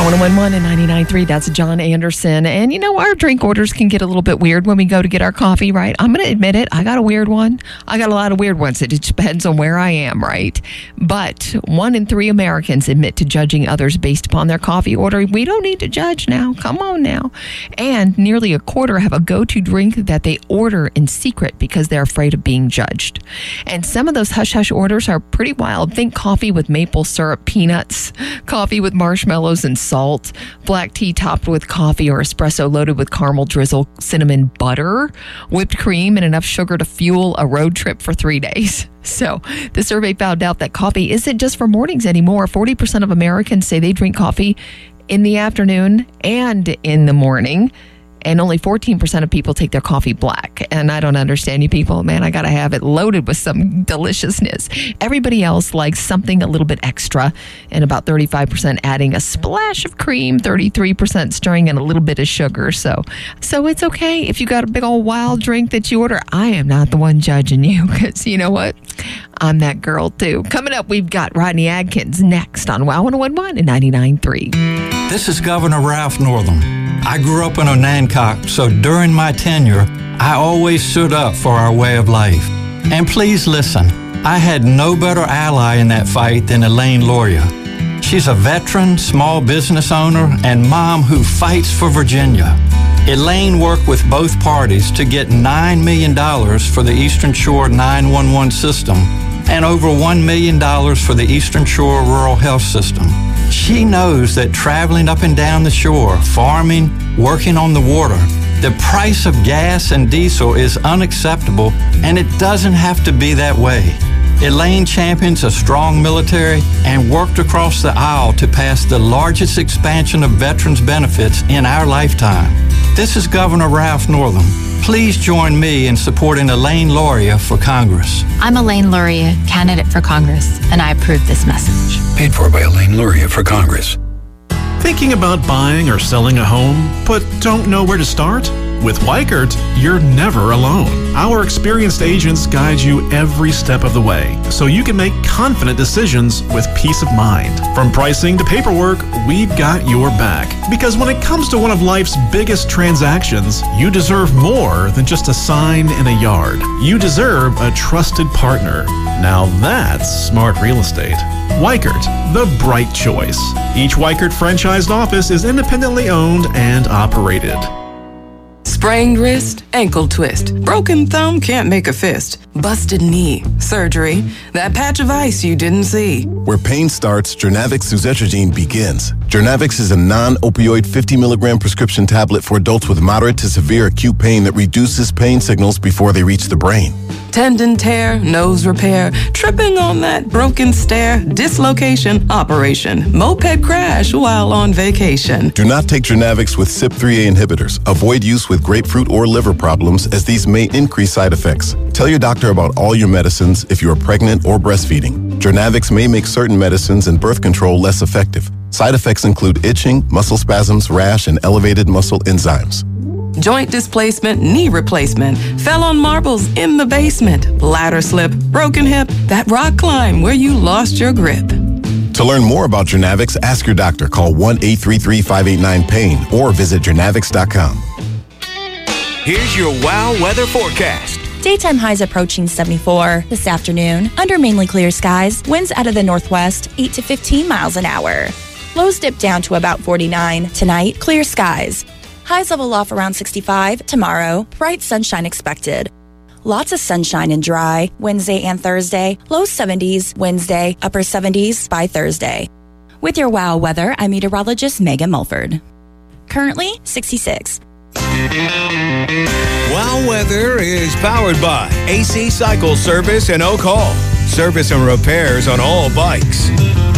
Wow 101.1 and 99.3, that's John Anderson. And you know, our drink orders can get a little bit weird when we go to get our coffee, right? I'm going to admit it. I got a weird one. I got a lot of weird ones. It depends on where I am, right? But 1 in 3 Americans admit to judging others based upon their coffee order. We don't need to judge now. Come on now. And nearly a quarter have a go-to drink that they order in secret because they're afraid of being judged. And some of those hush-hush orders are pretty wild. Think coffee with maple syrup, peanuts, coffee with marshmallows and salt, black tea topped with coffee or espresso loaded with caramel drizzle, cinnamon butter, whipped cream, and enough sugar to fuel a road trip for 3 days. So the survey found out that coffee isn't just for mornings anymore. 40% of Americans say they drink coffee in the afternoon and in the morning. And only 14% of people take their coffee black. And I don't understand you people. Man, I got to have it loaded with some deliciousness. Everybody else likes something a little bit extra. And about 35% adding a splash of cream, 33% stirring, and a little bit of sugar. So it's okay if you got a big old wild drink that you order. I am not the one judging you because you know what? I'm that girl too. Coming up, we've got Rodney Adkins next on Wow 101 and 99.3. This is Governor Ralph Northam. I grew up in Onancock, so during my tenure, I always stood up for our way of life. And please listen, I had no better ally in that fight than Elaine Loria. She's a veteran, small business owner, and mom who fights for Virginia. Elaine worked with both parties to get $9 million for the Eastern Shore 911 system and over $1 million for the Eastern Shore Rural Health System. She knows that traveling up and down the shore, farming, working on the water, the price of gas and diesel is unacceptable, and it doesn't have to be that way. Elaine champions a strong military and worked across the aisle to pass the largest expansion of veterans benefits in our lifetime. This is Governor Ralph Northam. Please join me in supporting Elaine Loria for Congress. I'm Elaine Loria, candidate for Congress, and I approve this message. Paid for by Elaine Loria for Congress. Thinking about buying or selling a home, but don't know where to start? With Weichert, you're never alone. Our experienced agents guide you every step of the way, so you can make confident decisions with peace of mind. From pricing to paperwork, we've got your back. Because when it comes to one of life's biggest transactions, you deserve more than just a sign in a yard. You deserve a trusted partner. Now that's smart real estate. Weichert, the bright choice. Each Weichert franchised office is independently owned and operated. Sprained wrist, ankle twist, broken thumb, can't make a fist, busted knee, surgery, that patch of ice you didn't see. Where pain starts, Jernavix suzetrigine begins. Jernavix is a non-opioid 50 milligram prescription tablet for adults with moderate to severe acute pain that reduces pain signals before they reach the brain. Tendon tear, nose repair, tripping on that broken stair, dislocation, operation, moped crash while on vacation. Do not take Jernavix with CYP3A inhibitors. Avoid use with grapefruit or liver problems as these may increase side effects. Tell your doctor about all your medicines if you are pregnant or breastfeeding. Jernavix may make certain medicines and birth control less effective. Side effects include itching, muscle spasms, rash, and elevated muscle enzymes. Joint displacement, knee replacement, fell on marbles in the basement, ladder slip, broken hip, that rock climb where you lost your grip. To learn more about Jernavix, ask your doctor. Call 1-833-589-PAIN or visit jernavix.com. Here's your WOW weather forecast. Daytime highs approaching 74 this afternoon. Under mainly clear skies, winds out of the northwest 8 to 15 miles an hour. Lows dip down to about 49. Tonight, clear skies. Highs level off around 65. Tomorrow, bright sunshine expected. Lots of sunshine and dry Wednesday and Thursday. Low 70s Wednesday, upper 70s by Thursday. With your WOW weather, I'm meteorologist Megan Mulford. Currently 66. WOW weather is powered by AC Cycle Service and Oak Hall. Service and repairs on all bikes.